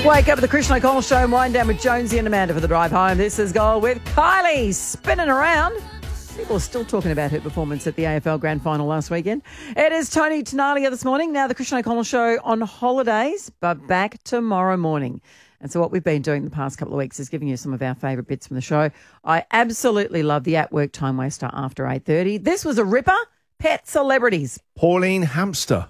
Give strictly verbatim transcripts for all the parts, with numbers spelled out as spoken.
Wake up at the Christian O'Connell Show and wind down with Jonesy and Amanda for the drive home. This is Gold with Kylie spinning around. People are still talking about her performance at the A F L Grand Final last weekend. It is Tony Tenalia this morning. Now the Christian O'Connell Show on holidays, but back tomorrow morning. And so what we've been doing the past couple of weeks is giving you some of our favourite bits from the show. I absolutely love the At Work Time Waster after eight thirty. This was a ripper. Pet celebrities. Pauline Hamster.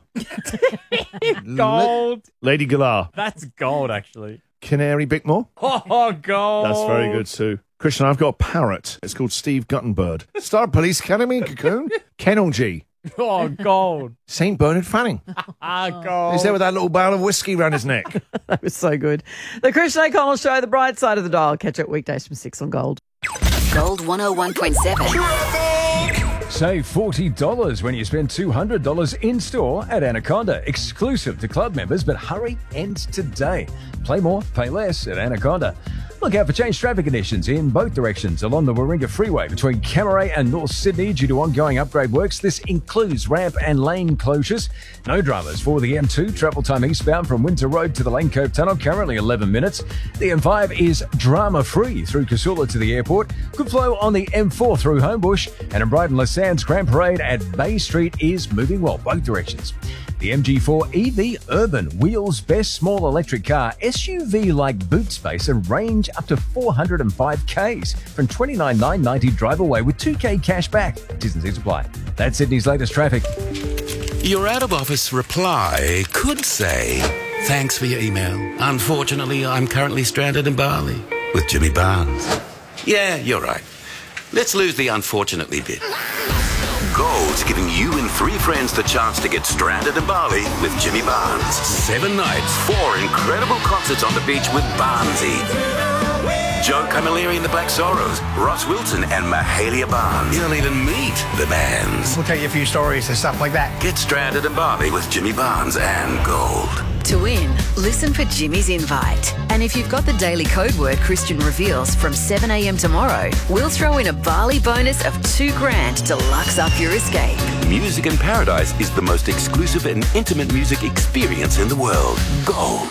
Gold. Lady Galar. That's gold, actually. Canary Bickmore. Oh, gold. That's very good too. Christian, I've got a parrot. It's called Steve Guttenberg. Star Police Academy, Cocoon. Kennel G. Oh, gold. Saint Bernard Fanning. Ah, gold. He's there with that little barrel of whiskey around his neck. That was so good. The Christian O'Connell Show, the bright side of the dial. Catch it weekdays from six on Gold. Gold one oh one point seven. Save forty dollars when you spend two hundred dollars in-store at Anaconda. Exclusive to club members, but hurry, ends today. Play more, pay less at Anaconda. Look out for changed traffic conditions in both directions along the Warringah Freeway between Camaray and North Sydney due to ongoing upgrade works. This includes ramp and lane closures. No dramas for the M two. Travel time eastbound from Windsor Road to the Lane Cove Tunnel, currently eleven minutes. The M five is drama-free through Casula to the airport. Good flow on the M four through Homebush. And in Brighton Les Sands, Grand Parade at Bay Street is moving well, both directions. The M G four E V Urban, wheels best small electric car, S U V-like boot space and range up to four hundred five kays from twenty-nine thousand nine hundred ninety dollars drive away with two K cash back. T's and C's apply. That's Sydney's latest traffic. Your out-of-office reply could say, thanks for your email. Unfortunately, I'm currently stranded in Bali with Jimmy Barnes. Yeah, you're right. Let's lose the unfortunately bit. Gold's giving you and three friends the chance to get stranded in Bali with Jimmy Barnes. Seven nights, four incredible concerts on the beach with Barnesy. Joe Camilleri and the Black Sorrows, Ross Wilson and Mahalia Barnes. You'll even meet the bands. We'll tell you a few stories and stuff like that. Get stranded in Bali with Jimmy Barnes and Gold. To win, listen for Jimmy's invite. And if you've got the daily code word Christian reveals from seven a.m. tomorrow, we'll throw in a Bali bonus of two grand to lux up your escape. Music in Paradise is the most exclusive and intimate music experience in the world. Gold.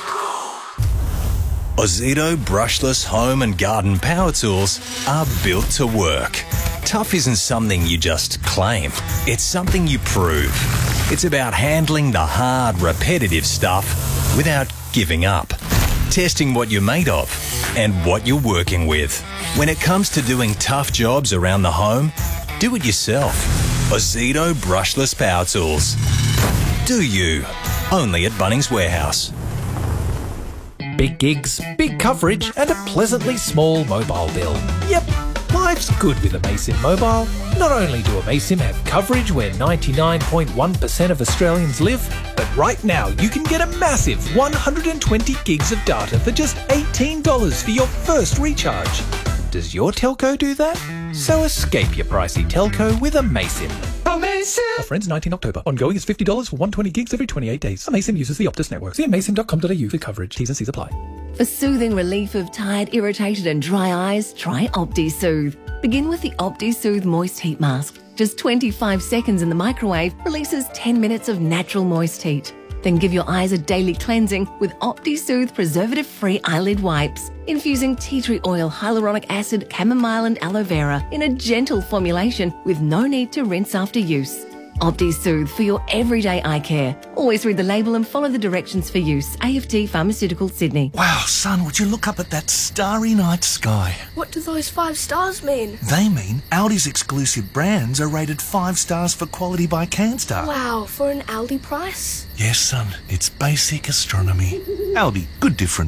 Ozito brushless home and garden power tools are built to work. Tough isn't something you just claim. It's something you prove. It's about handling the hard, repetitive stuff without giving up. Testing what you're made of and what you're working with. When it comes to doing tough jobs around the home, do it yourself. Ozito brushless power tools. Do you. Only at Bunnings Warehouse. Big gigs, big coverage, and a pleasantly small mobile bill. Yep, life's good with Amaysim Mobile. Not only do Amaysim have coverage where ninety-nine point one percent of Australians live, but right now you can get a massive one hundred twenty gigs of data for just eighteen dollars for your first recharge. Does your telco do that? So escape your pricey telco with Amaysim. Amaysim! Offer ends nineteenth October. Ongoing is fifty dollars for one hundred twenty gigs every twenty-eight days. Amaysim uses the Optus network. See amaysim dot com dot a u for coverage. T's and C's apply. For soothing relief of tired, irritated and dry eyes, try OptiSoothe. Begin with the OptiSoothe Moist Heat Mask. Just twenty-five seconds in the microwave releases ten minutes of natural moist heat. Then give your eyes a daily cleansing with OptiSoothe preservative-free eyelid wipes, infusing tea tree oil, hyaluronic acid, chamomile and aloe vera in a gentle formulation with no need to rinse after use. OptiSoothe for your everyday eye care. Always read the label and follow the directions for use. A F T Pharmaceutical Sydney. Wow, son, would you look up at that starry night sky? What do those five stars mean? They mean Aldi's exclusive brands are rated five stars for quality by CanStar. Wow, for an Aldi price? Yes, son, it's basic astronomy. Aldi, good difference.